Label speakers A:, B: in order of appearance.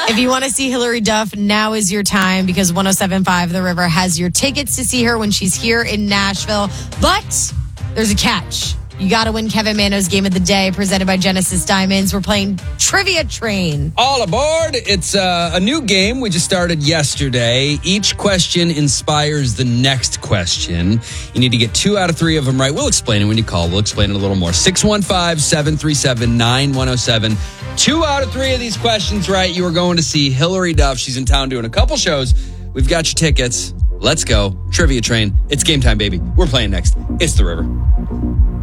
A: If you want to see Hillary Duff, now is your time because 107.5 The River has your tickets to see her when she's here in Nashville. But there's a catch. You got to win Kevin Mano's Game of the Day, presented by Genesis Diamonds. We're playing Trivia Train.
B: All aboard. It's a new game we just started yesterday. Each question inspires the next question. You need to get 2 out of 3 of them right. We'll explain it when you call. We'll explain it a little more. 615-737-9107. 2 out of 3 of these questions right. You are going to see Hillary Duff. She's in town doing a couple shows. We've got your tickets. Let's go. Trivia Train. It's game time, baby. We're playing next. It's The River.